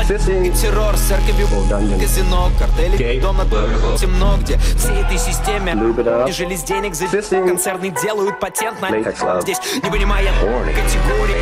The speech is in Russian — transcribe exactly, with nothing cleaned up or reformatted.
и террор, с церковью, казино, картели, дом на темно, где всей этой системе не жили с денег за концерны делают патент на здесь, не понимая категории.